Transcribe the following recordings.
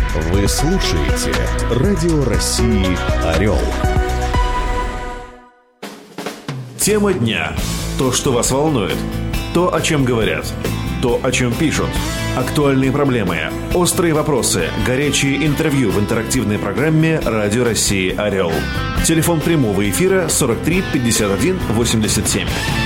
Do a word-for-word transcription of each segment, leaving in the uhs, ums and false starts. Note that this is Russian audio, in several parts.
Вы слушаете Радио России «Орел». Тема дня. То, что вас волнует. То, о чем говорят. То, о чем пишут. Актуальные проблемы, острые вопросы, горячие интервью в интерактивной программе «Радио России «Орел». Телефон прямого эфира сорок три пятьдесят один восемьдесят семь.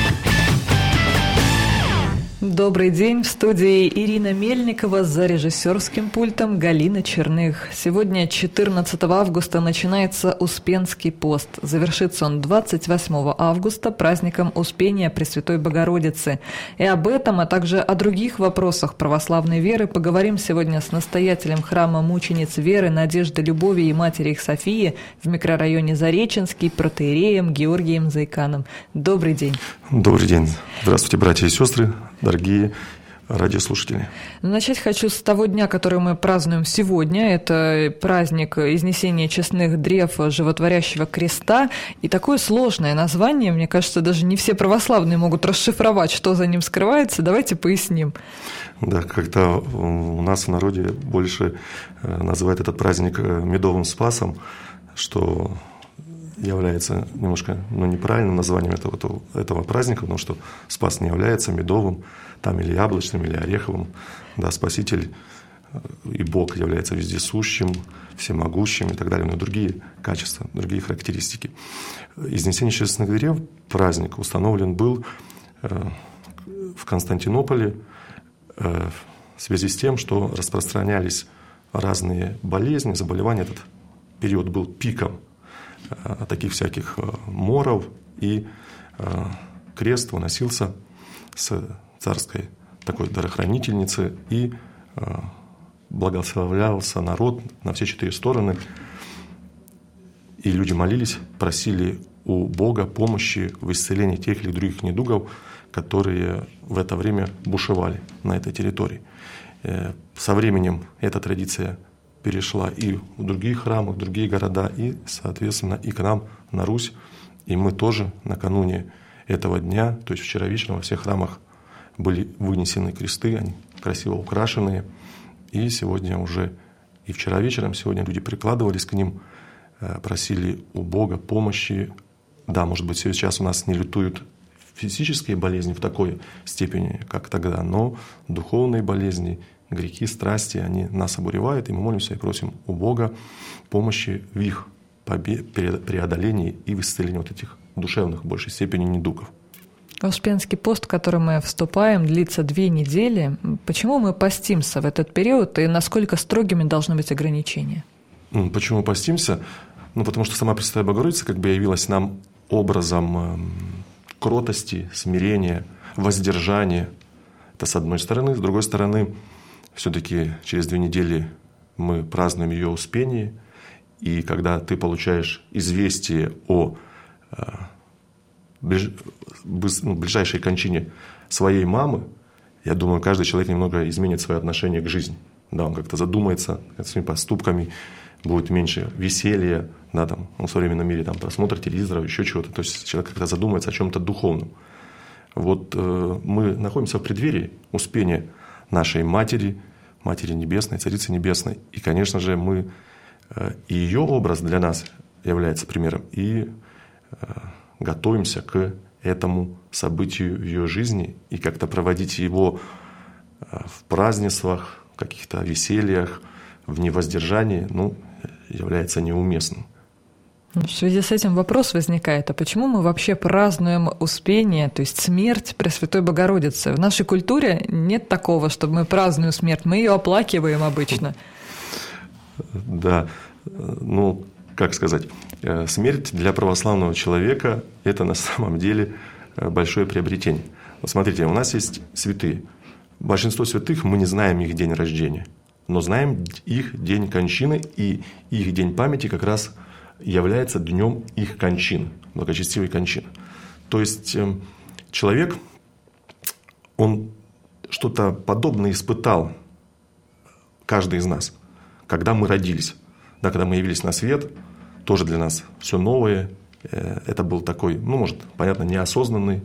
Добрый день. В студии Ирина Мельникова, за режиссерским пультом Галина Черных. Сегодня, четырнадцатого августа, начинается Успенский пост. Завершится он двадцать восьмого августа праздником Успения Пресвятой Богородицы. И об этом, а также о других вопросах православной веры поговорим сегодня с настоятелем храма мучениц веры Надежды Любови и матери их Софии в микрорайоне Зареченский, протоиереем Георгием Зайканом. Добрый день. Добрый день. Здравствуйте, братья и сестры, дорогие радиослушатели. Начать хочу с того дня, который мы празднуем сегодня. Это праздник Изнесения честных древ Животворящего Креста. И такое сложное название, мне кажется, даже не все православные могут расшифровать, что за ним скрывается. Давайте поясним. Да, как-то у нас в народе больше называют этот праздник Медовым Спасом, что является немножко ну, неправильным названием этого, этого праздника, потому что Спас не является медовым, там или яблочным, или ореховым. Да, Спаситель и Бог является вездесущим, всемогущим и так далее, но и другие качества, другие характеристики. Изнесение честных древ, праздник, установлен был в Константинополе в связи с тем, что распространялись разные болезни, заболевания. Этот период был пиком таких всяких моров, и крест выносился с царской такой дарохранительницы, и благословлялся народ на все четыре стороны, и люди молились, просили у Бога помощи в исцелении тех или других недугов, которые в это время бушевали на этой территории. Со временем эта традиция перешла и в другие храмы, в другие города, и, соответственно, и к нам на Русь. И мы тоже накануне этого дня, то есть вчера вечером, во всех храмах были вынесены кресты, они красиво украшенные. И сегодня уже, и вчера вечером, сегодня люди прикладывались к ним, просили у Бога помощи. Да, может быть, сейчас у нас не лютуют физические болезни в такой степени, как тогда, но духовные болезни, грехи, страсти, они нас обуревают, и мы молимся и просим у Бога помощи в их преодолении и в исцелении вот этих душевных в большей степени недугов. Успенский пост, в который мы вступаем, длится две недели. Почему мы постимся в этот период и насколько строгими должны быть ограничения? Почему постимся? Ну, потому что сама Пресвятая Богородица как бы явилась нам образом кротости, смирения, воздержания. Это с одной стороны. С другой стороны, все-таки через две недели мы празднуем ее Успение, и когда ты получаешь известие о ближ... ну, ближайшей кончине своей мамы, я думаю, каждый человек немного изменит свое отношение к жизни. Да, он как-то задумается над своими поступками, будет меньше веселья, да, там, в современном мире там, просмотр телевизора, еще чего-то. То есть человек как-то задумается о чем-то духовном. Вот э, мы находимся в преддверии Успения нашей Матери, Матери Небесной, Царицы Небесной. И, конечно же, мы, и ее образ для нас является примером, и готовимся к этому событию в ее жизни, и как-то проводить его в празднествах, в каких-то весельях, в невоздержании, ну, является неуместным. В связи с этим вопрос возникает, а почему мы вообще празднуем Успение, то есть смерть Пресвятой Богородицы? В нашей культуре нет такого, чтобы мы празднуем смерть, мы ее оплакиваем обычно. Да, ну, как сказать, смерть для православного человека – это на самом деле большое приобретение. Вот смотрите, у нас есть святые. Большинство святых мы не знаем их день рождения, но знаем их день кончины, и их день памяти как раз является днем их кончин, благочестивой кончины. То есть человек, он что-то подобное испытал, каждый из нас, когда мы родились, да, когда мы явились на свет, тоже для нас все новое. Это был такой, ну, может, понятно, неосознанный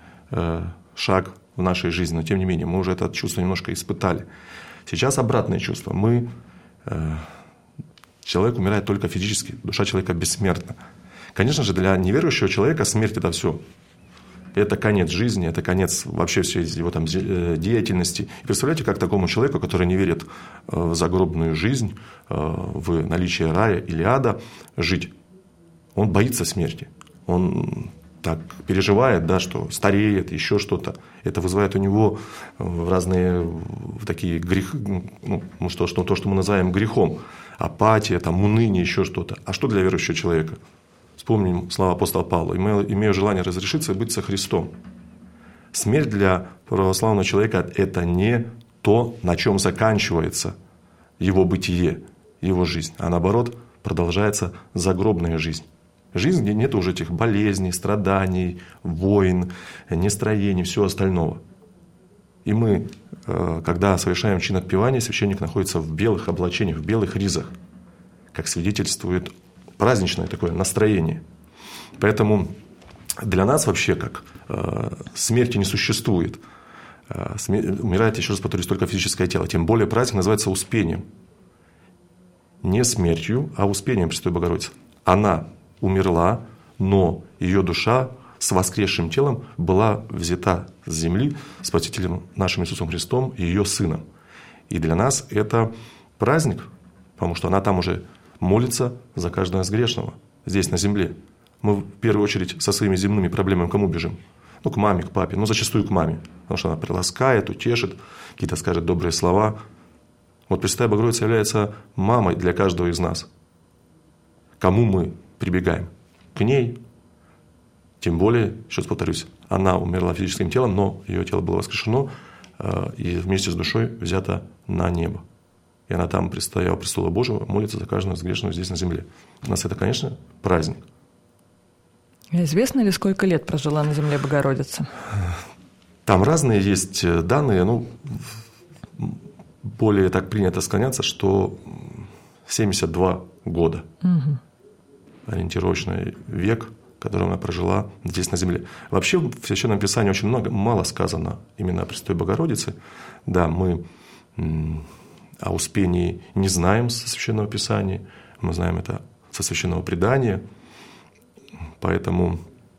шаг в нашей жизни, но тем не менее мы уже это чувство немножко испытали. Сейчас обратное чувство. Мы Человек умирает только физически, душа человека бессмертна. Конечно же, для неверующего человека смерть – это все. Это конец жизни, это конец вообще всей его там деятельности. И представляете, как такому человеку, который не верит в загробную жизнь, в наличие рая или ада, жить? Он боится смерти. Он так переживает, да, что стареет, еще что-то. Это вызывает у него разные такие грехи, ну, что, что, то, что мы называем грехом. Апатия, там, уныние, еще что-то. А что для верующего человека? Вспомним слова апостола Павла. «Имею желание разрешиться и быть со Христом». Смерть для православного человека – это не то, на чем заканчивается его бытие, его жизнь, а наоборот, продолжается загробная жизнь. Жизнь, где нет уже этих болезней, страданий, войн, нестроений, всего остального. И мы, когда совершаем чин отпевания, священник находится в белых облачениях, в белых ризах, как свидетельствует праздничное такое настроение. Поэтому для нас вообще как смерти не существует. Умирает, еще раз повторюсь, только физическое тело. Тем более праздник называется Успением. Не смертью, а Успением Пресвятой Богородицы. Она умерла, но ее душа с воскресшим телом была взята с земли Спасителем нашим Иисусом Христом и ее Сыном. И для нас это праздник, потому что она там уже молится за каждого из грешного здесь, на земле. Мы в первую очередь со своими земными проблемами к кому бежим? Ну, к маме, к папе, ну, зачастую к маме. Потому что она приласкает, утешит, какие-то скажет добрые слова. Вот Пресвятая Богородица является мамой для каждого из нас. Кому мы прибегаем? К ней. Тем более, еще раз повторюсь, она умерла физическим телом, но ее тело было воскрешено и вместе с душой взято на небо. И она там, предстояла престола Божьего, молится за каждого из грешного здесь на земле. У нас это, конечно, праздник. Известно ли, сколько лет прожила на земле Богородица? Там разные есть данные. Ну, более так принято склоняться, что семьдесят два года. Угу. Ориентировочный век, который она прожила здесь на земле. Вообще в Священном Писании очень много, мало сказано именно о Пресвятой Богородице. Да, мы о Успении не знаем со Священного Писания, мы знаем это со Священного Предания. Поэтому,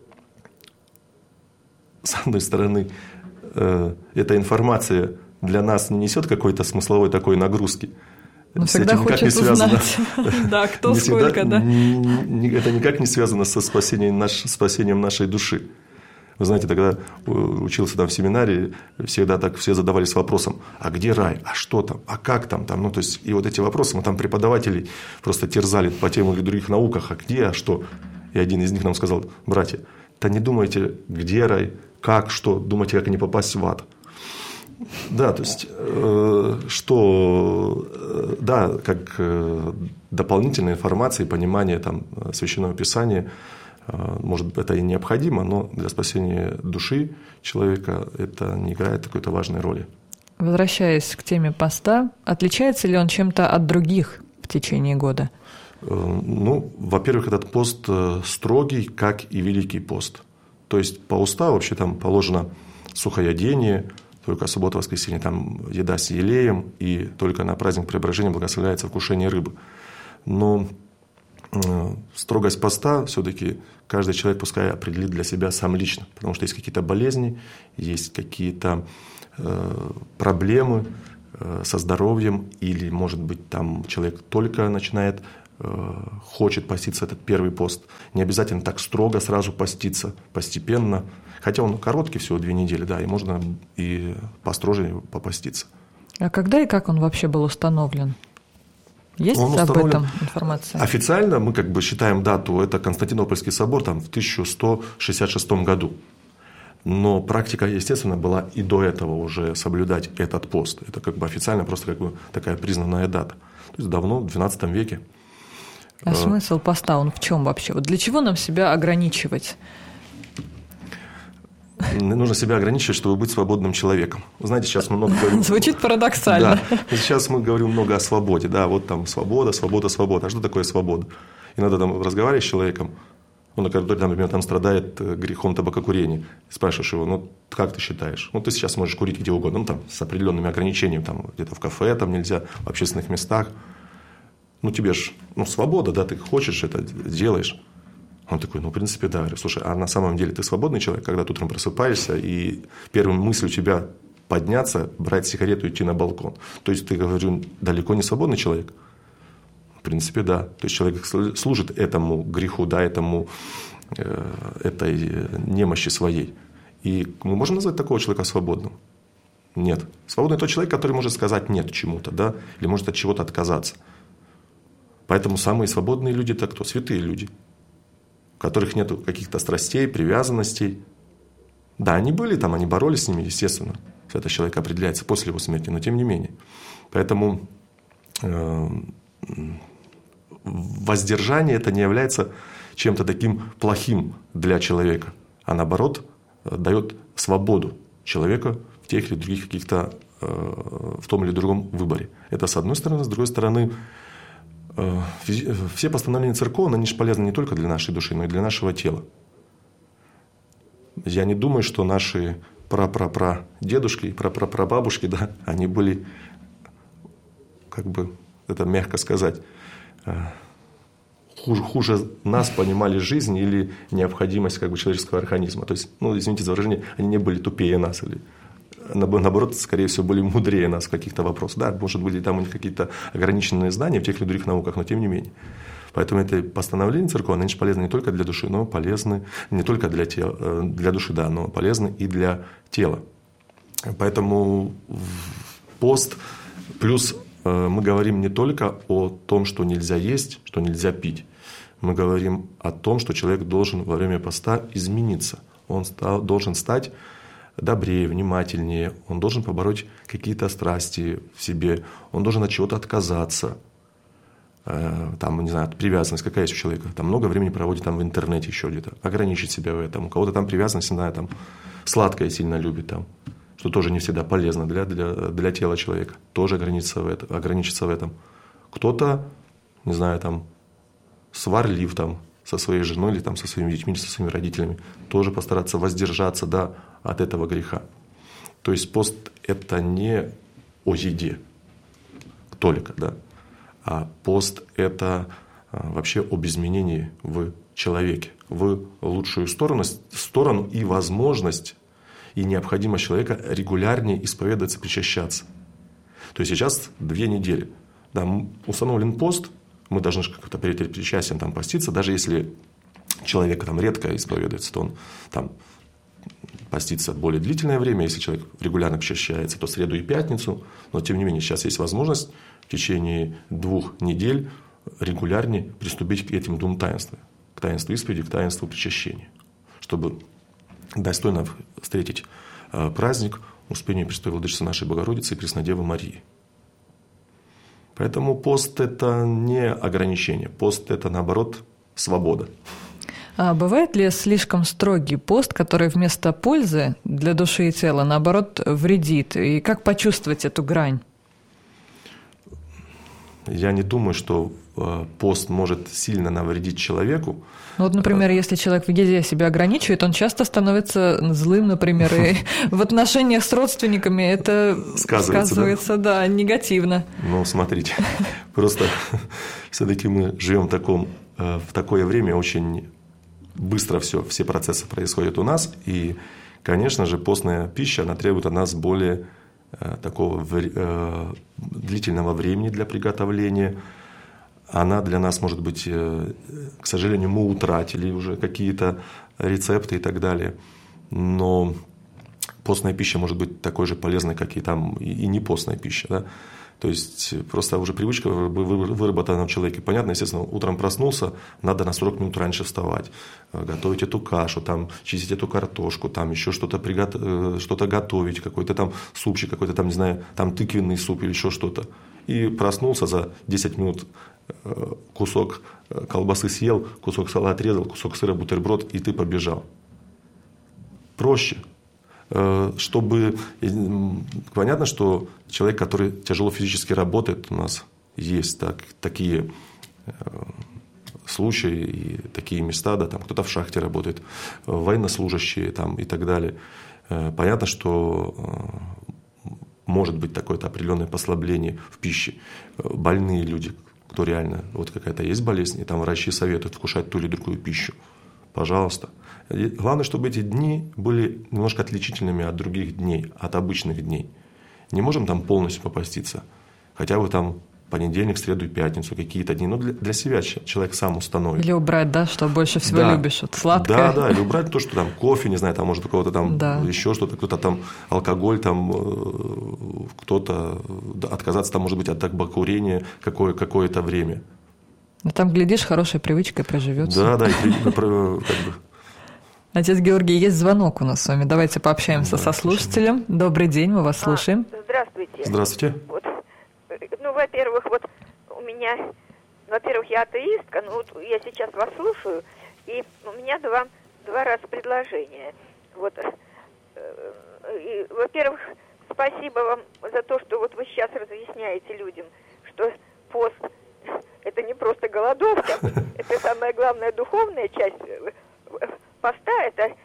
с одной стороны, эта информация для нас не несет какой-то смысловой такой нагрузки. Но всегда хочется узнать, да, кто сколько, да. Это никак не связано со спасением, наш, спасением нашей души. Вы знаете, тогда учился там в семинарии, всегда так все задавались вопросом: а где рай, а что там, а как там, там, ну, то есть, и вот эти вопросы мы там преподавателей просто терзали по тем или других науках, а где, а что. И один из них нам сказал: братья, да не думайте, где рай, как, что, думайте, как не попасть в ад. Да, то есть, э, что, э, да, как э, дополнительная информация и понимание там, Священного Писания, э, может быть, это и необходимо, но для спасения души человека это не играет какой-то важной роли. Возвращаясь к теме поста, отличается ли он чем-то от других в течение года? Э, ну, во-первых, этот пост строгий, как и Великий пост. То есть, по уставу вообще там положено сухоядение, только суббота, воскресенье, там еда с елеем, и только на праздник Преображения благословляется вкушение рыбы. Но э, строгость поста все-таки каждый человек пускай определит для себя сам лично, потому что есть какие-то болезни, есть какие-то э, проблемы э, со здоровьем, или, может быть, там человек только начинает, э, хочет поститься этот первый пост. Не обязательно так строго сразу поститься, постепенно. Хотя он короткий, всего две недели, да, и можно и построже попаститься. А когда и как он вообще был установлен? Есть он об этом информация? Официально мы как бы считаем дату, это Константинопольский собор там, в тысяча сто шестьдесят шестом году. Но практика, естественно, была и до этого уже соблюдать этот пост. Это как бы официально просто как бы такая признанная дата. То есть давно, в двенадцатом веке. А смысл поста, он в чем вообще? Вот для чего нам себя ограничивать? Нужно себя ограничивать, чтобы быть свободным человеком. Вы знаете, сейчас мы много говорим... Звучит парадоксально. Да. Сейчас мы говорим много о свободе. Да, вот там свобода, свобода, свобода. А что такое свобода? Иногда там разговариваешь с человеком, он, который, например, там страдает грехом табакокурения. Спрашиваешь его: ну, как ты считаешь? Ну, ты сейчас можешь курить где угодно, ну, там, с определенными ограничениями, там, где-то в кафе там нельзя, в общественных местах. ну тебе же ну, свобода, да, ты хочешь это, делаешь. Он такой, ну, в принципе, да. Я говорю, слушай, а на самом деле ты свободный человек, когда ты утром просыпаешься, и первая мысль у тебя подняться, брать сигарету и идти на балкон. То есть, ты, говорю, далеко не свободный человек? В принципе, да. То есть, человек служит этому греху, да, этому, э, этой немощи своей. И мы можем назвать такого человека свободным? Нет. Свободный тот человек, который может сказать нет чему-то, да, или может от чего-то отказаться. Поэтому самые свободные люди – это кто? Святые люди, у которых нет каких-то страстей, привязанностей. Да, они были там, они боролись с ними, естественно. Этот человек определяется после его смерти, но тем не менее. Поэтому э, воздержание это не является чем-то таким плохим для человека, а наоборот дает свободу человека в тех или других каких-то, э, в том или другом выборе. Это с одной стороны. С другой стороны, э, все постановления церковные, они же полезны не только для нашей души, но и для нашего тела. Я не думаю, что наши пра-пра-пра-дедушки и пра-пра-пра-бабушки, да, они были, как бы это мягко сказать, хуже, хуже нас понимали жизнь или необходимость как бы человеческого организма. То есть, ну, извините за выражение, они не были тупее нас или наоборот, скорее всего, были мудрее нас в каких-то вопросах. Да, может быть, там у них какие-то ограниченные знания в тех или других науках, но тем не менее. Поэтому это постановление церковное, они полезны не только для души, но полезны не только для тела, для души, да, но полезны и для тела. Поэтому пост плюс мы говорим не только о том, что нельзя есть, что нельзя пить. Мы говорим о том, что человек должен во время поста измениться. Он стал, должен стать добрее, внимательнее, он должен побороть какие-то страсти в себе, он должен от чего-то отказаться. Там, не знаю, привязанность, какая есть у человека, там много времени проводит там в интернете еще где-то, ограничить себя в этом, у кого-то там привязанность, не знаю, там сладкое сильно любит, там, что тоже не всегда полезно для, для, для тела человека, тоже ограничиться в, это, ограничиться в этом. Кто-то, не знаю, там, сварлив там со своей женой или там со своими детьми, или со своими родителями, тоже постараться воздержаться, да, от этого греха. То есть пост – это не о еде только, да, а пост – это вообще об изменении в человеке, в лучшую сторону, сторону и возможность, и необходимость человека регулярнее исповедоваться, причащаться. То есть сейчас две недели. Да, установлен пост, мы должны как-то перед причастием там поститься, даже если человек там редко исповедуется, то он там постится более длительное время, если человек регулярно причащается, то среду и пятницу, но тем не менее сейчас есть возможность в течение двух недель регулярнее приступить к этим двум таинствам. К таинству исповеди, к таинству причащения. Чтобы достойно встретить праздник Успения Пресвятой Владычицы нашей Богородицы и Преснодевы Марии. Поэтому пост – это не ограничение. Пост – это, наоборот, свобода. А бывает ли слишком строгий пост, который вместо пользы для души и тела, наоборот, вредит? И как почувствовать эту грань? Я не думаю, что пост может сильно навредить человеку. Ну, вот, например, если человек в еде себя ограничивает, он часто становится злым, например, и в отношениях с родственниками это сказывается, сказывается да? да, негативно. Ну, смотрите, просто все-таки мы живем в, таком, в такое время, очень быстро все, все процессы происходят у нас, и, конечно же, постная пища, она требует от нас более такого длительного времени для приготовления. Она для нас, может быть, к сожалению, мы утратили уже какие-то рецепты и так далее. Но постная пища может быть такой же полезной, как и, там, и не постная пища. Да? То есть просто уже привычка выработана в человеке. Понятно, естественно, утром проснулся, надо на сорок минут раньше вставать, готовить эту кашу, там, чистить эту картошку, там, еще что-то, приготов... что-то готовить, какой-то там супчик, какой-то там, не знаю, там тыквенный суп или еще что-то. И проснулся за десять минут, кусок колбасы съел, кусок сала отрезал, кусок сыра, бутерброд, и ты побежал. Проще. Чтобы... Понятно, что человек, который тяжело физически работает, у нас есть так, такие случаи и такие места, да, там кто-то в шахте работает, военнослужащие там, и так далее. Понятно, что может быть такое-то определенное послабление в пище. Больные люди, кто реально, вот какая-то есть болезнь, и там врачи советуют вкушать ту или другую пищу, пожалуйста. И главное, чтобы эти дни были немножко отличительными от других дней, от обычных дней. Не можем там полностью попаститься, хотя бы там понедельник, среду и пятницу, какие-то дни. Но для, для себя человек сам установит. Или убрать, да, что больше всего да. любишь, вот сладкое. Да, да, или убрать то, что там кофе, не знаю, там может у кого-то там да. еще что-то, кто-то там алкоголь, там кто-то отказаться там, может быть, от табакокурения какое, какое-то время. Ну там, глядишь, хорошая привычка проживется. Да, да, и как бы... Отец Георгий, есть звонок у нас с вами. Давайте пообщаемся да, со слушателем. Слушаем. Добрый день, мы вас слушаем. А, здравствуйте. Здравствуйте. Вот, ну, во-первых, вот у меня, во-первых, я атеистка, но вот я сейчас вас слушаю, и у меня два, два раза предложения. Вот, и, во-первых, спасибо вам за то, что вот вы сейчас разъясняете людям, что пост – это не просто голодовка, это самая главная духовная часть поста, это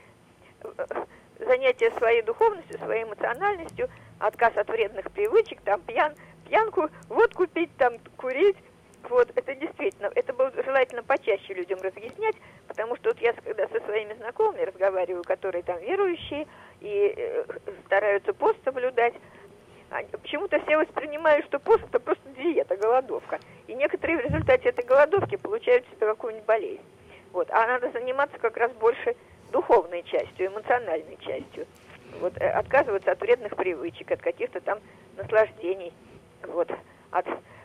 занятие своей духовностью, своей эмоциональностью, отказ от вредных привычек, там пьян, пьянку, водку пить, там курить. Вот, это действительно, это было желательно почаще людям разъяснять, потому что вот я когда со своими знакомыми разговариваю, которые там верующие и э, стараются пост соблюдать, почему-то все воспринимают, что пост это просто диета, голодовка. И некоторые в результате этой голодовки получают себе какую-нибудь болезнь. Вот. А надо заниматься как раз больше духовной частью, эмоциональной частью. Вот. Отказываться от вредных привычек, от каких-то там наслаждений. Вот. От...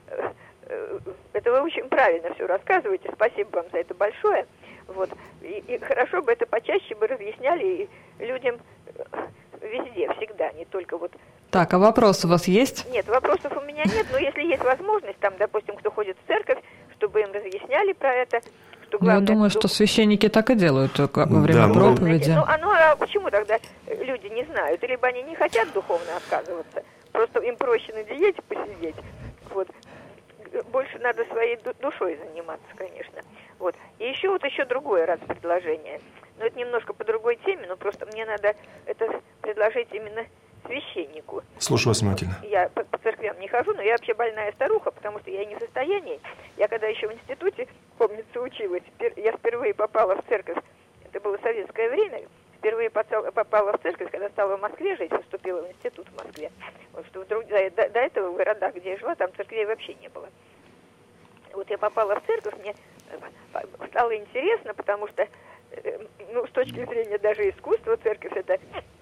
Это вы очень правильно все рассказываете. Спасибо вам за это большое. Вот. И, и хорошо бы это почаще бы разъясняли и людям везде, всегда, не только вот... Так, а вопрос у вас есть? Нет, вопросов у меня нет, но если есть возможность, там, допустим, кто ходит в церковь, чтобы им разъясняли про это, что главное... Я думаю, что священники так и делают во время да, проповеди. Ну, а, ну, а почему тогда люди не знают? Либо они не хотят духовно отказываться, просто им проще на диете посидеть. Вот. Больше надо своей душой заниматься, конечно. Вот. И еще вот еще другое раз предложение. Но это немножко по другой теме, но просто мне надо это предложить именно священнику. Слушаю вас внимательно. Я по, по церквям не хожу, но я вообще больная старуха, потому что я не в состоянии. Я когда еще в институте, помнится, училась, я впервые попала в церковь, это было советское время, впервые попала в церковь, когда стала в Москве жить, поступила в институт в Москве. Вот, что вдруг, до, до этого в городах, где я жила, там церквей вообще не было. Вот я попала в церковь, мне стало интересно, потому что, ну, с точки зрения даже искусства, церковь это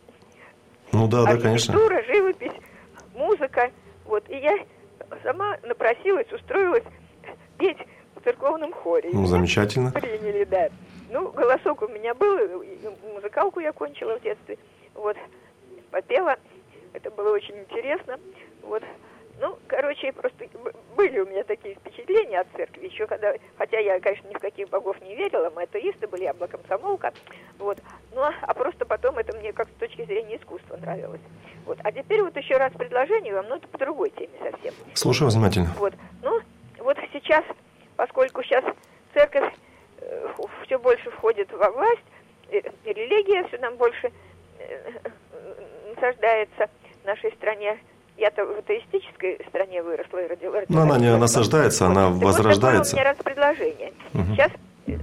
ну, да, архитектура, да, конечно. живопись, музыка. Вот, и я сама напросилась, устроилась петь в церковном хоре. Ну, замечательно. Приняли, да. Ну, голосок у меня был, музыкалку я кончила в детстве. Вот, попела, это было очень интересно. Вот. Ну, короче, просто были у меня такие впечатления от церкви, еще когда, хотя я, конечно, ни в каких богов не верила, мы атеисты были, я была комсомолка, вот, ну, а просто потом это мне как с точки зрения искусства нравилось. Вот, а теперь вот еще раз предложение вам, ну, это по другой теме совсем. Слушаю вас внимательно. Вот, ну, вот сейчас, поскольку сейчас церковь э, все больше входит во власть, э, религия все нам больше э, насаждается в нашей стране. Я-то в атеистической стране выросла и родилась. Но она не насаждается, она вот, возрождается. Вот такое у меня раз предложение. Угу. Сейчас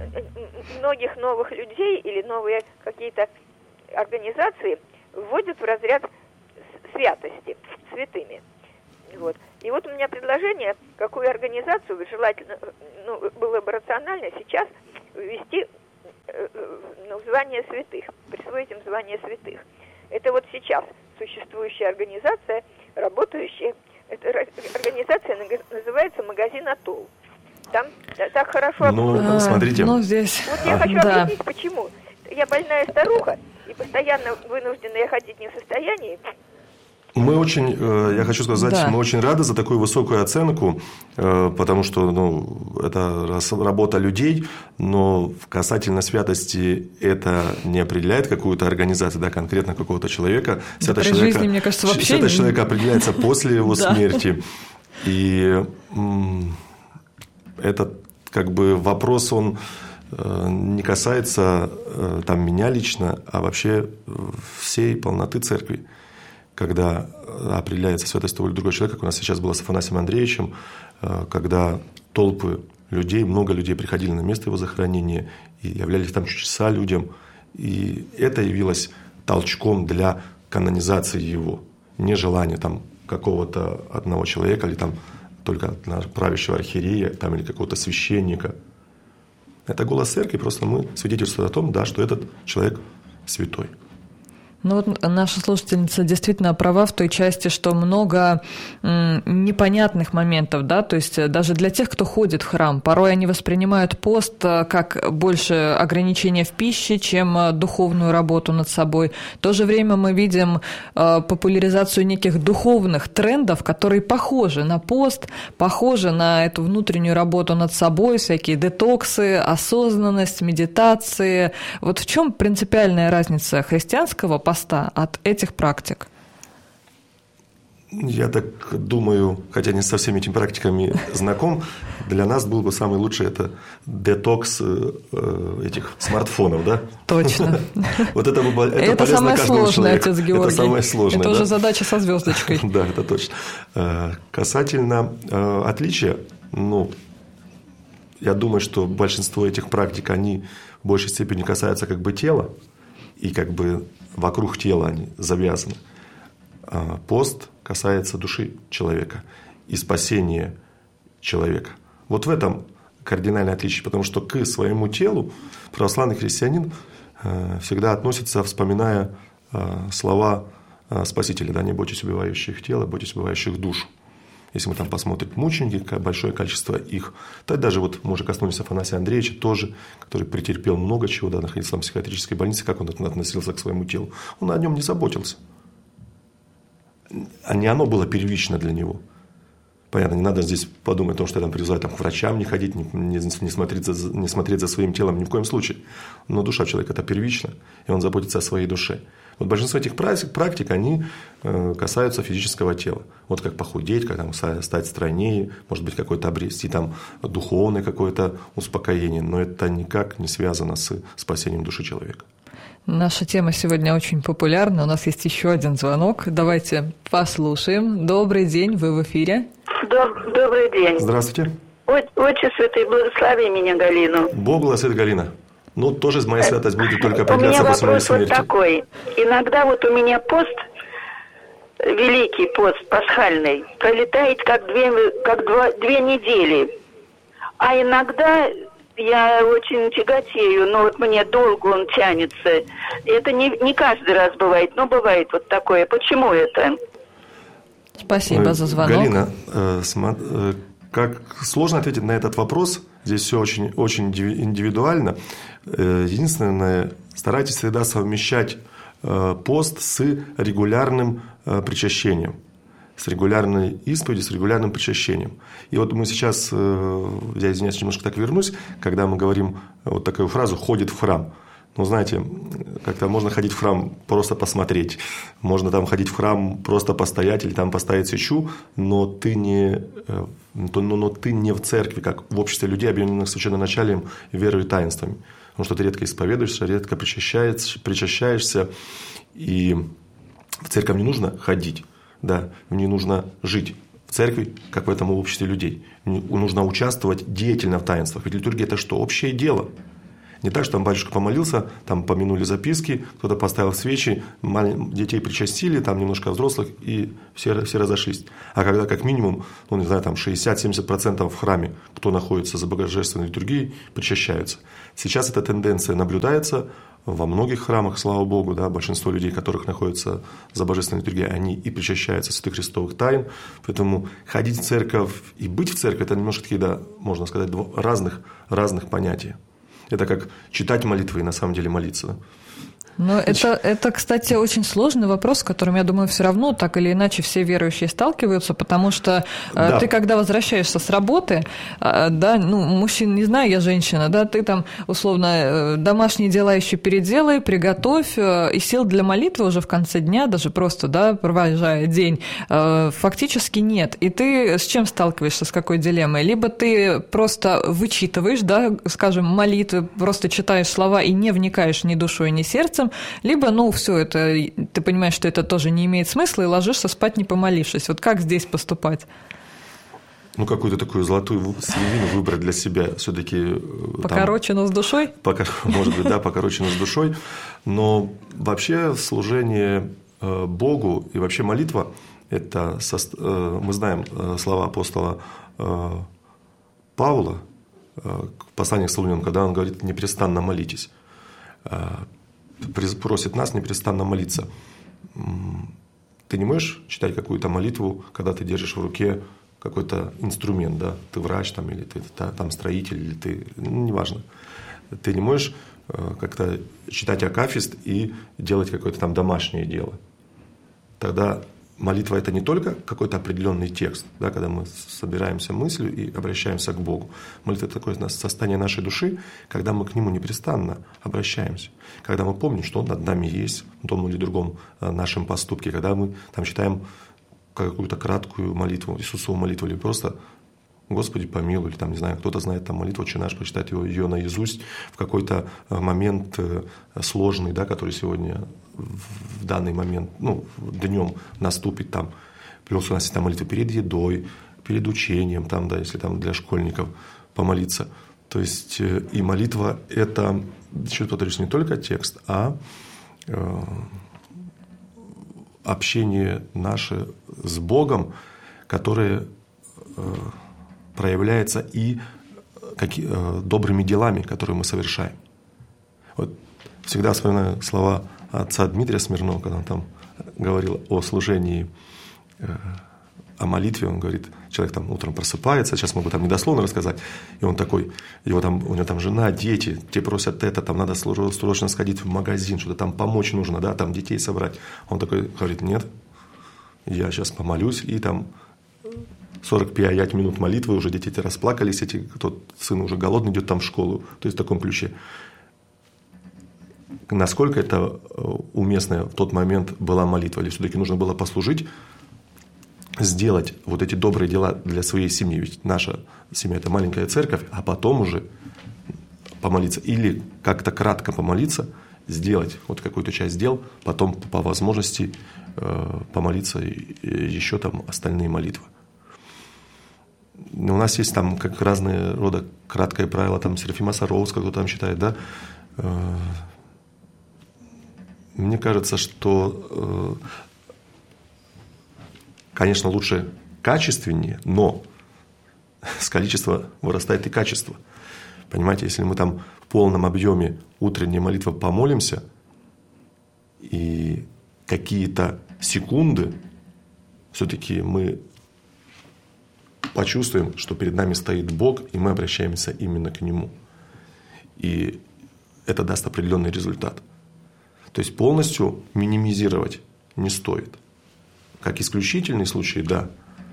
многих новых людей или новые какие-то организации вводят в разряд святости, святыми. Вот. И вот у меня предложение, какую организацию желательно, ну, было бы рационально сейчас ввести ну, звание святых, присвоить им звание святых. Это вот сейчас существующая организация, работающая, эта организация называется «Магазин Атолл». Там так хорошо обслуживают. Ну, смотрите. Ну, здесь... Вот я а, хочу да. объяснить, почему. Я больная старуха, и постоянно вынуждена ходить не в состоянии. Мы очень, я хочу сказать, да. мы очень рады за такую высокую оценку, потому что ну, это работа людей, но касательно святости это не определяет какую-то организацию, да, конкретно какого-то человека. Да, при жизни, мне кажется, вообще... Святость человека определяется после его смерти. И этот как бы вопрос, он не касается там, меня лично, а вообще всей полноты церкви. когда определяется святость воли другого человека, как у нас сейчас было с Афанасием Андреевичем, когда толпы людей, много людей приходили на место его захоронения и являлись там чудеса людям. И это явилось толчком для канонизации его. Не желание там какого-то одного человека или там только правящего архиерея там, или какого-то священника. Это голос церкви, просто мы свидетельствуем о том, да, что этот человек святой. Ну вот наша слушательница действительно права в той части, что много м, непонятных моментов, да, то есть даже для тех, кто ходит в храм, порой они воспринимают пост как больше ограничения в пище, чем духовную работу над собой. В то же время мы видим э, популяризацию неких духовных трендов, которые похожи на пост, похожи на эту внутреннюю работу над собой, всякие детоксы, осознанность, медитации. Вот в чем принципиальная разница христианского поста от этих практик? Я так думаю, хотя не со всеми этими практиками знаком, для нас был бы самый лучший это детокс этих смартфонов, да? Точно. Вот это бы это, это самое сложное, отец Георгий. Это самое сложное. Это да? уже задача со звездочкой. Да, это точно. Касательно отличия, ну, я думаю, что большинство этих практик, они в большей степени касаются как бы тела, и как бы вокруг тела они завязаны. А пост касается души человека и спасения человека. Вот в этом кардинальное отличие, потому что к своему телу православный христианин всегда относится, вспоминая слова Спасителя: «Да не бойтесь убивающих тело, бойтесь убивающих душу». Если мы там посмотрим мученики, большое количество их, то даже вот мы уже коснулись Афанасия Андреевича тоже, который претерпел много чего, да, находился в психиатрической больнице, как он относился к своему телу. Он о нем не заботился. А не оно было первично для него. Понятно, не надо здесь подумать о том, что я там призываю там, к врачам не ходить, не, не, не, смотреть за, не смотреть за своим телом ни в коем случае. Но душа человека – это первично, и он заботится о своей душе. Вот большинство этих практик, практик они э, касаются физического тела. Вот как похудеть, как там, стать стройнее, может быть, какое-то обрести там, духовное какое-то успокоение. Но это никак не связано с спасением души человека. Наша тема сегодня очень популярна. У нас есть еще один звонок. Давайте послушаем. Добрый день, вы в эфире. Доб- Добрый день. Здравствуйте. Отче святый, благослови меня, Галину. Бог благословит, Галина. Ну, тоже моя святость будет только определяться после моей смерти. У меня вопрос вот такой. Иногда вот у меня пост, великий пост, пасхальный, пролетает как две, как два, две недели. А иногда я очень тяготею, но вот мне долго он тянется. Это не, не каждый раз бывает, но бывает вот такое. Почему это? Спасибо за звонок. Галина, э, см- как сложно ответить на этот вопрос. Здесь все очень, очень индивидуально. Единственное, старайтесь всегда совмещать пост с регулярным причащением, с регулярной исповедью, с регулярным причащением. И вот мы сейчас, я извиняюсь, немножко так вернусь, когда мы говорим вот такую фразу «ходит в храм». Ну, знаете, как-то можно ходить в храм просто посмотреть, можно там ходить в храм просто постоять или там поставить свечу, но ты не, но, но ты не в церкви, как в обществе людей, объединенных священноначалием, верой и таинствами. Потому что ты редко исповедуешься, редко причащаешься, причащаешься, и в церковь не нужно ходить, да, в ней нужно жить. В церкви, как в этом обществе людей, нужно участвовать деятельно в таинствах. Ведь литургия – это что? Общее дело. Не так, что там батюшка помолился, там помянули записки, кто-то поставил свечи, детей причастили, там немножко взрослых, и все, все разошлись. А когда как минимум, ну не знаю, там шестьдесят-семьдесят процентов в храме, кто находится за божественной литургией, причащаются. Сейчас эта тенденция наблюдается во многих храмах, слава Богу, да, большинство людей, которых находятся за божественной литургией, они и причащаются святых христовых тайн. Поэтому ходить в церковь и быть в церкви – это немножко такие, да, можно сказать, два разных, разных понятия. Это как читать молитвы и на самом деле молиться. Да? Но это, это, кстати, очень сложный вопрос, с которым, я думаю, все равно так или иначе все верующие сталкиваются, потому что да. Ты, когда возвращаешься с работы, да, ну, мужчин не знаю, я женщина, да, ты там, условно, домашние дела еще переделай, приготовь, и сил для молитвы уже в конце дня, даже просто, да, провожая день, фактически нет. И ты с чем сталкиваешься, с какой дилеммой? Либо ты просто вычитываешь, да, скажем, молитвы, просто читаешь слова и не вникаешь ни душой, ни сердцем, рядом, либо, ну, все это, ты понимаешь, что это тоже не имеет смысла, и ложишься спать, не помолившись. Вот как здесь поступать? Ну, какую-то такую золотую середину выбрать для себя все-таки. Покороче, но с душой? Покор... Может быть, да, покороче, но с душой. Но вообще служение Богу и вообще молитва, это со... мы знаем слова апостола Павла в послании к Солунянам, когда он говорит: непрестанно молитесь. Просит нас непрестанно молиться. Ты не можешь читать какую-то молитву, когда ты держишь в руке какой-то инструмент, да, ты врач там, или ты там строитель, или ты, ну, неважно. Ты не можешь как-то читать акафист и делать какое-то там домашнее дело. Тогда молитва – это не только какой-то определенный текст, да, когда мы собираемся мыслью и обращаемся к Богу. Молитва – это такое состояние нашей души, когда мы к Нему непрестанно обращаемся, когда мы помним, что Он над нами есть в том или другом нашем поступке, когда мы там читаем какую-то краткую молитву, Иисусову молитву, или просто «Господи, помилуй», или там, не знаю, кто-то знает там молитву «Отче наш», почитать ее, ее наизусть в какой-то момент сложный, да, который сегодня в данный момент, ну, днем наступит там. Плюс у нас есть там молитва перед едой, перед учением, там, да, если там для школьников помолиться. То есть и молитва – это, еще повторюсь, не только текст, а э, общение наше с Богом, которое э, проявляется и какие, э, добрыми делами, которые мы совершаем. Вот всегда вспоминаю слова отца Дмитрия Смирнова, когда он там говорил о служении, э, о молитве. Он говорит, человек там утром просыпается, сейчас могу там недословно рассказать, и он такой, его там, у него там жена, дети, те просят это, там надо срочно сходить в магазин, что-то там помочь нужно, да, там детей собрать. Он такой говорит: нет, я сейчас помолюсь, и там сорок пять минут молитвы, уже дети расплакались, эти, тот сын уже голодный идет там в школу, то есть в таком ключе. Насколько это уместная в тот момент была молитва, или все-таки нужно было послужить, сделать вот эти добрые дела для своей семьи, ведь наша семья – это маленькая церковь, а потом уже помолиться, или как-то кратко помолиться, сделать вот какую-то часть дел, потом по возможности помолиться еще там остальные молитвы. У нас есть там как разные рода краткое правило, там Серафима Саровского, кто там считает, да. Мне кажется, что, конечно, лучше качественнее, но с количества вырастает и качество. Понимаете, если мы там в полном объеме утренней молитвы помолимся, и какие-то секунды все-таки мы почувствуем, что перед нами стоит Бог, и мы обращаемся именно к Нему. И это даст определенный результат. То есть полностью минимизировать не стоит. Как исключительный случай, да,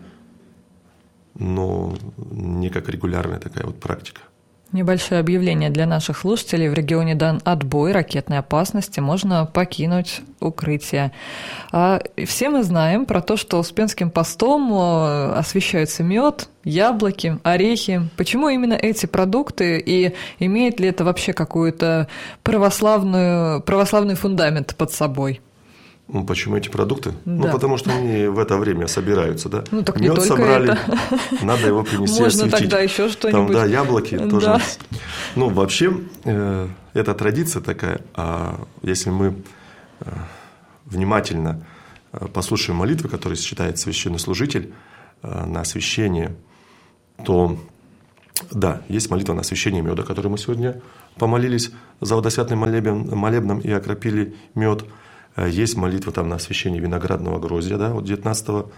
но не как регулярная такая вот практика. Небольшое объявление для наших слушателей. В регионе дан отбой ракетной опасности, можно покинуть укрытие. А все мы знаем про то, что Успенским постом освящаются мед, яблоки, орехи. Почему именно эти продукты, и имеет ли это вообще какой-то православную, православный фундамент под собой? Ну, почему эти продукты? Да. Ну, потому что они в это время собираются, да? Ну, так не мед только собрали, это. Надо его принести Можно осветить. тогда еще что-нибудь. Там, да, яблоки Да. тоже. Ну, вообще, э, это традиция такая. А если мы э, внимательно э, послушаем молитвы, которые читает священнослужитель э, на освящение, то, да, есть молитва на освящение меда, которую мы сегодня помолились за водосвятным молебен, молебном и окропили мед. Есть молитва там на освящение виноградного гроздья, да, вот девятнадцатого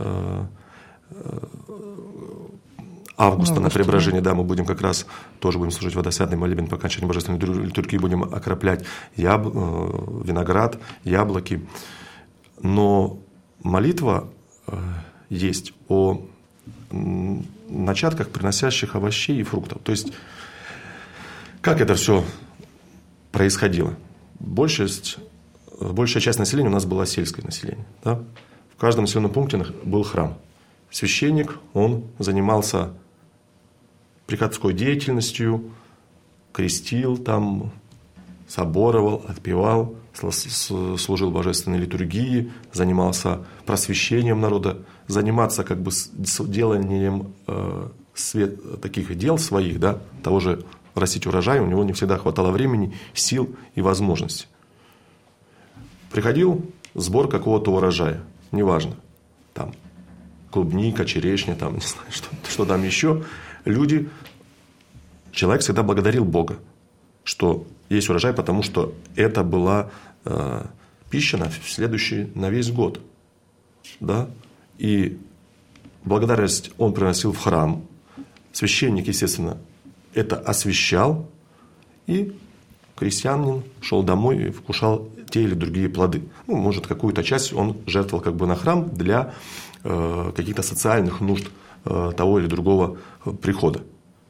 августа на преображение, да, мы будем как раз тоже будем служить водосвятный молебен по окончании божественной литургии, будем окроплять яб, виноград, яблоки. Но молитва есть о начатках приносящих овощей и фруктов. То есть, как это все происходило? Большая Большая часть населения у нас была сельское население. Да? В каждом населенном пункте был храм. Священник, он занимался приходской деятельностью, крестил там, соборовал, отпевал, служил божественной литургии, занимался просвещением народа. Заниматься как бы деланием э, свет, таких дел своих, да, того же растить урожай, у него не всегда хватало времени, сил и возможностей. Приходил сбор какого-то урожая, неважно, там клубника, черешня, там, не знаю, что, что там еще. Люди, человек всегда благодарил Бога, что есть урожай, потому что это была э, пища на следующий, на весь год. Да? И благодарность он приносил в храм. Священник, естественно, это освящал. И крестьянин шел домой и вкушал те или другие плоды. Ну, может, какую-то часть он жертвовал как бы на храм для э, каких-то социальных нужд э, того или другого прихода.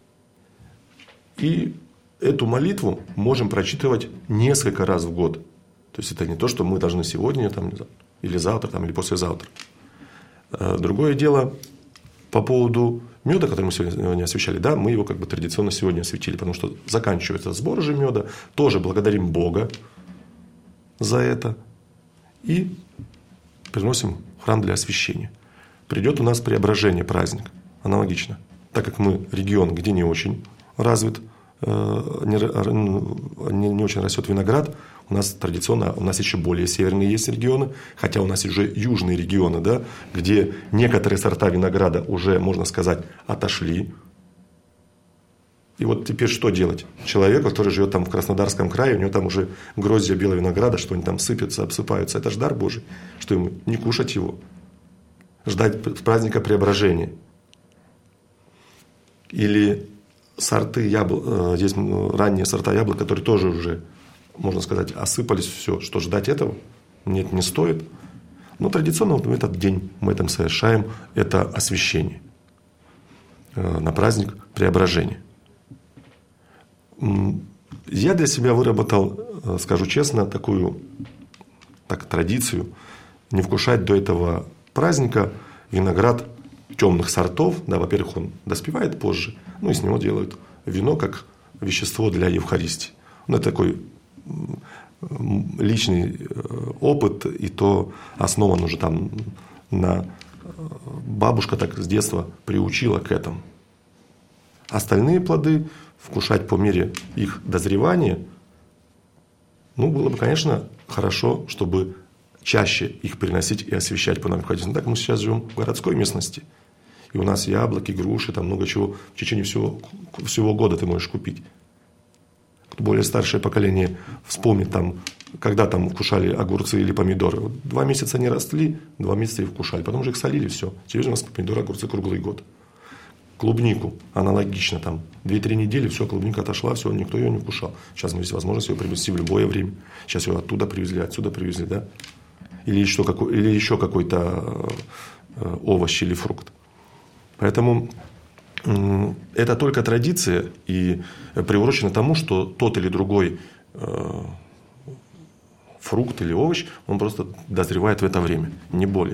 И эту молитву можем прочитывать несколько раз в год. То есть это не то, что мы должны сегодня там, или завтра, там, или послезавтра. Другое дело по поводу меда, который мы сегодня освещали. Да, мы его как бы традиционно сегодня осветили, потому что заканчивается сбор же меда. Тоже благодарим Бога за это. И приносим в храм для освящения. Придет у нас преображение, праздник. Аналогично. Так как мы регион, где не очень развит, Не, не, не очень растет виноград. У нас традиционно, у нас еще более северные есть регионы, хотя у нас уже южные регионы, да, где некоторые сорта винограда уже, можно сказать, отошли. И вот теперь что делать? Человек, который живет там в Краснодарском крае, у него там уже гроздья белого винограда, что они там сыпятся, обсыпаются. Это же дар Божий. Что ему? Не кушать его. Ждать праздника преображения. Или сорты яблок, здесь ранние сорта яблок, которые тоже уже, можно сказать, осыпались, все, что ждать этого? Нет, не стоит. Но традиционно вот в этот день мы это совершаем, это освящение на праздник преображения. Я для себя выработал, скажу честно, такую так, традицию не вкушать до этого праздника виноград темных сортов. Да, во-первых, он доспевает позже, ну и с него делают вино как вещество для Евхаристии. Ну, это такой личный опыт, и то основан уже там на... Бабушка так с детства приучила к этому. Остальные плоды вкушать по мере их дозревания, ну, было бы, конечно, хорошо, чтобы чаще их приносить и освещать по необходимости. Ну, так мы сейчас живем в городской местности. И у нас яблоки, груши, там много чего в течение всего, всего года ты можешь купить. Более старшее поколение вспомнит, там, когда там вкушали огурцы или помидоры. Вот два месяца они росли, два месяца и вкушали. Потом уже их солили, все. Теперь у нас помидоры, огурцы круглый год. Клубнику аналогично. Там две-три недели, все, клубника отошла, все, никто ее не вкушал. Сейчас есть возможность ее привезти в любое время. Сейчас ее оттуда привезли, отсюда привезли, да? Или еще, какой, или еще какой-то э, овощ или фрукт. Поэтому э, это только традиция и приурочена тому, что тот или другой э, фрукт или овощ, он просто дозревает в это время, не более.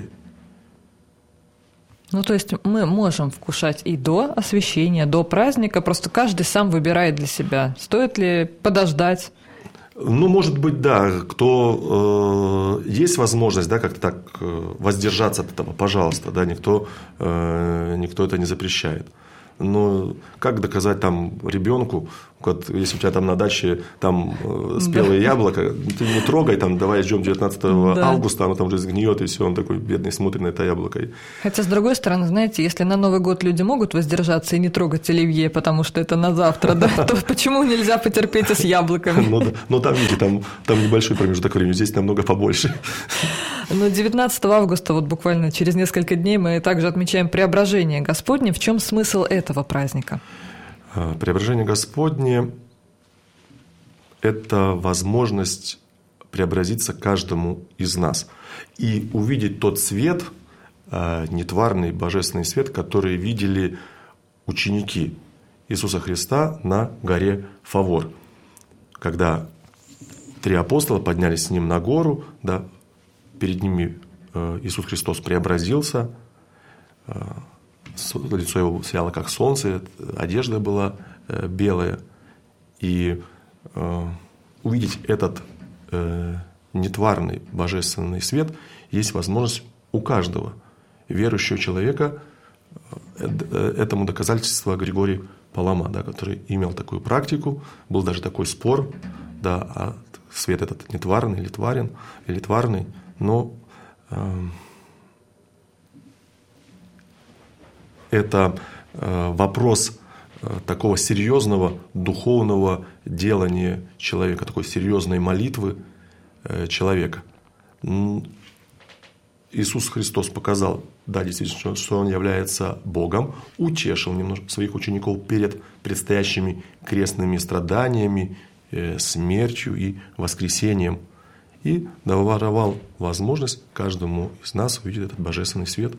Ну, то есть мы можем вкушать и до освящения, до праздника, просто каждый сам выбирает для себя, стоит ли подождать. Ну, может быть, да, кто э, есть возможность, да, как-то так э, воздержаться от этого, пожалуйста, да, никто, э, никто это не запрещает. Но как доказать там ребенку, вот, если у тебя там на даче там э, спелое да. яблоко, ты не трогай, там, давай ждем девятнадцатого да. августа, оно там уже сгниет, и все, он такой бедный смотрит на это яблоко. Хотя, с другой стороны, знаете, если на Новый год люди могут воздержаться и не трогать оливье, потому что это на завтра, да, то почему нельзя потерпеть и с яблоками? Ну, там, видите, там небольшой промежуток времени, здесь намного побольше. Но девятнадцатого августа, вот буквально через несколько дней, мы также отмечаем Преображение Господне. В чем смысл этого праздника? Преображение Господне – это возможность преобразиться каждому из нас и увидеть тот свет, нетварный божественный свет, который видели ученики Иисуса Христа на горе Фавор. Когда три апостола поднялись с Ним на гору, да, перед ними Иисус Христос преобразился, лицо Его сияло, как солнце, одежда была белая, и увидеть этот э, нетварный божественный свет есть возможность у каждого верующего человека. Этому доказательство Григорий Палама, да, который имел такую практику. Был даже такой спор, да, а свет этот нетварный или тварен, или тварный, но э, это э, вопрос э, такого серьезного духовного делания человека, такой серьезной молитвы э, человека. Иисус Христос показал, да, действительно, что Он является Богом, утешил немножко своих учеников перед предстоящими крестными страданиями, э, смертью и воскресением, и даровал возможность каждому из нас увидеть этот божественный свет.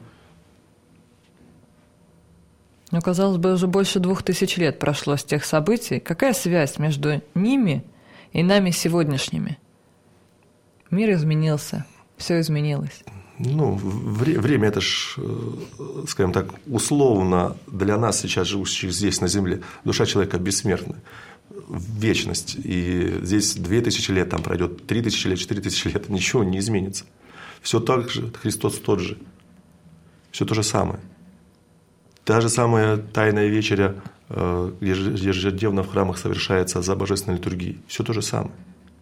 Ну, казалось бы, уже больше двух тысяч лет прошло с тех событий. Какая связь между ними и нами сегодняшними? Мир изменился, все изменилось. Ну, время это ж, скажем так, условно для нас, сейчас живущих здесь на земле. Душа человека бессмертна, вечность. И здесь две тысячи лет, там пройдет три тысячи лет, четыре тысячи лет, ничего не изменится. Все так же, Христос тот же. Все то же самое. Та же самая тайная вечеря ежедневно в храмах совершается за божественной литургией. Все то же самое.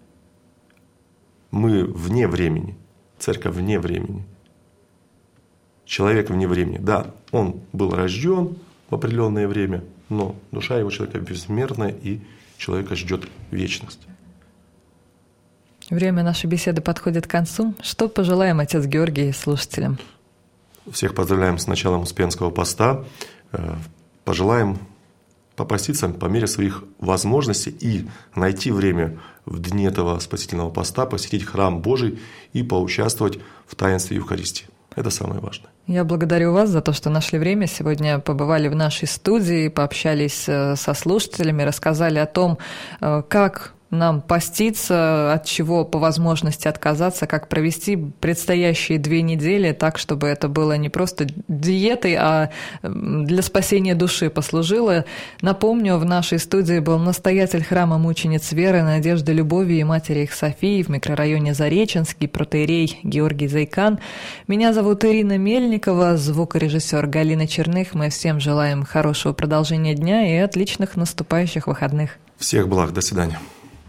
Мы вне времени. Церковь вне времени. Человек вне времени. Да, он был рожден в определенное время, но душа его человека бессмертна, и человека ждет вечность. Время нашей беседы подходит к концу. Что пожелаем, отец Георгий, слушателям? Всех поздравляем с началом Успенского поста. Пожелаем попаститься по мере своих возможностей и найти время в дни этого спасительного поста, посетить храм Божий и поучаствовать в таинстве Евхаристии. Это самое важное. Я благодарю вас за то, что нашли время. Сегодня побывали в нашей студии, пообщались со слушателями, рассказали о том, как нам поститься, от чего по возможности отказаться, как провести предстоящие две недели так, чтобы это было не просто диетой, а для спасения души послужило. Напомню, в нашей студии был настоятель храма мучениц веры, надежды, любови и матери их Софии в микрорайоне Зареченский, протоиерей Георгий Зайкан. Меня зовут Ирина Мельникова, звукорежиссер Галина Черных. Мы всем желаем хорошего продолжения дня и отличных наступающих выходных. Всех благ, до свидания.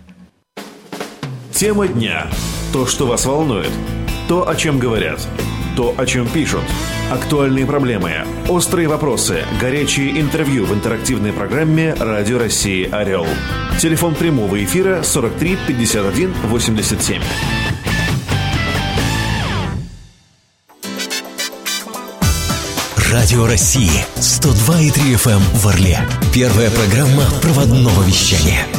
Тема дня. То, что вас волнует. То, о чем говорят. То, о чем пишут. Актуальные проблемы. Острые вопросы. Горячие интервью в интерактивной программе «Радио России Орел». Телефон прямого эфира сорок три пятьдесят один восемьдесят семь. Радио России сто два и три эф эм в Орле. Первая программа проводного вещания.